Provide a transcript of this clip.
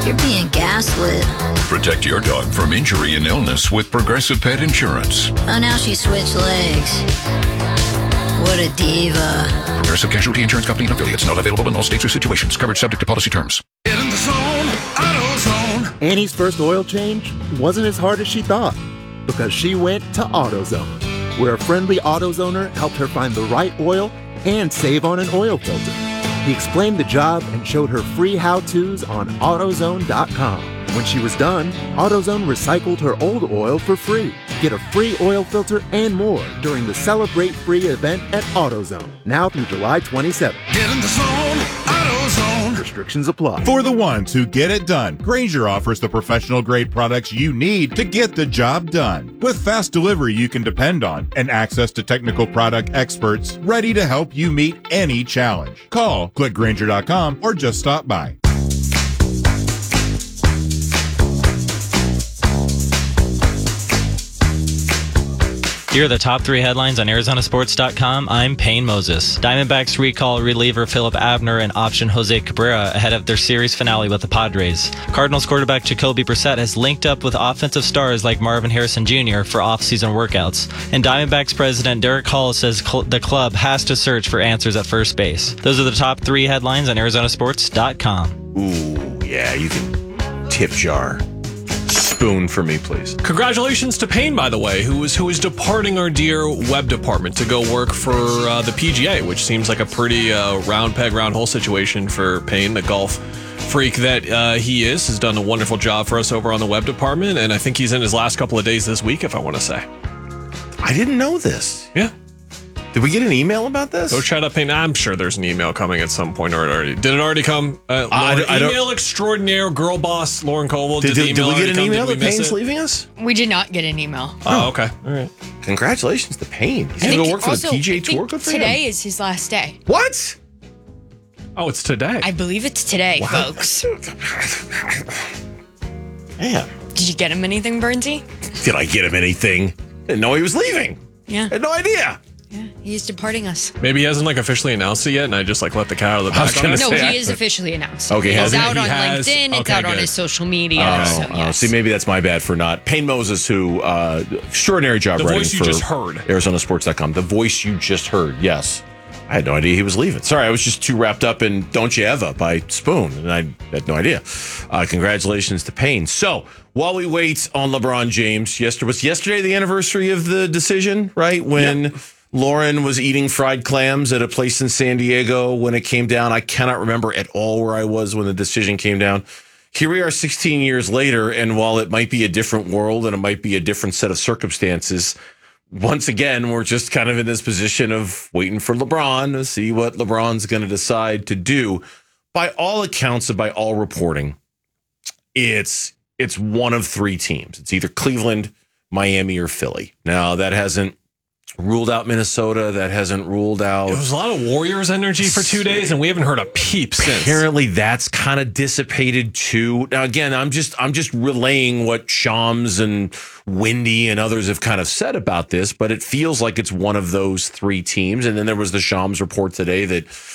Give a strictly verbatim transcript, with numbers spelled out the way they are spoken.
You're being gaslit. Protect your dog from injury and illness with Progressive Pet Insurance. Oh, now she switched legs. What a diva. Progressive Casualty Insurance Company and affiliates. Not available in all states or situations. Coverage subject to policy terms. Get in the zone, AutoZone. Annie's first oil change wasn't as hard as she thought because she went to AutoZone, where a friendly AutoZoner helped her find the right oil and save on an oil filter. He explained the job and showed her free how-tos on AutoZone dot com. When she was done, AutoZone recycled her old oil for free. Get a free oil filter and more during the Celebrate Free event at AutoZone, now through July twenty-seventh. Get in the zone, AutoZone. Restrictions apply. For the ones who get it done, Grainger offers the professional-grade products you need to get the job done. With fast delivery you can depend on and access to technical product experts ready to help you meet any challenge. Call, click Grainger dot com, or just stop by. Here are the top three headlines on Arizona Sports dot com. I'm Payne Moses. Diamondbacks recall reliever Philip Abner and option Jose Cabrera ahead of their series finale with the Padres. Cardinals quarterback Jacoby Brissett has linked up with offensive stars like Marvin Harrison Junior for off-season workouts. And Diamondbacks president Derek Hall says cl- the club has to search for answers at first base. Those are the top three headlines on Arizona Sports dot com. Ooh, yeah, you can tip jar. Spoon for me, please. Congratulations to Payne, by the way, who is who is departing our dear web department to go work for uh, the P G A, which seems like a pretty uh, round peg, round hole situation for Payne, the golf freak that uh, he is. Has done a wonderful job for us over on the web department, and I think he's in his last couple of days this week, if I want to say. I didn't know this. Yeah. Did we get an email about this? Go chat up Payne. I'm sure there's an email coming at some point, or it already did. It already come. Uh, I- Lauren, I don't- email extraordinaire girl boss Lauren Coble. Did, Did, the did, did email we get already an come? email Did we that miss Payne's it? leaving us? We did not get an email. Oh, okay. All right. Congratulations to Payne. He's I going think to work for also, the P G A I think Tour. Good for today him. is his last day. What? Oh, it's today. I believe it's today, Wow. folks. Man, Did you get him anything, Bernsey? did I get him anything? Didn't know he was leaving. Yeah. Had no idea. Yeah, he's departing us. Maybe he hasn't like officially announced it yet, and I just like let the cat out of the I was bag. gonna on it. No, say, he I- is officially announced. Okay, it's hasn't out he? on He has? LinkedIn. It's Okay, out on good. his social media. Oh, so, oh, yes. see, maybe that's my bad for not. Payne Moses, who uh, extraordinary job The writing voice you for just heard. Arizona Sports dot com. The voice you just heard, yes. I had no idea he was leaving. Sorry, I was just too wrapped up in Don't You Ever by Spoon, and I had no idea. Uh, congratulations to Payne. So, while we wait on LeBron James, yesterday was yesterday the anniversary of the decision, right? When Yep. Lauren was eating fried clams at a place in San Diego when it came down. I cannot remember at all where I was when the decision came down. Here we are sixteen years later, and while it might be a different world and it might be a different set of circumstances, once again, we're just kind of in this position of waiting for LeBron to see what LeBron's going to decide to do. By all accounts and by all reporting, it's it's one of three teams. It's either Cleveland, Miami, or Philly. Now, that hasn't ruled out Minnesota. That hasn't ruled out... It was a lot of Warriors energy for two days, and we haven't heard a peep since. Apparently, that's kind of dissipated too. Now, again, I'm just I'm just relaying what Shams and Wendy and others have kind of said about this, but it feels like it's one of those three teams. And then there was the Shams report today that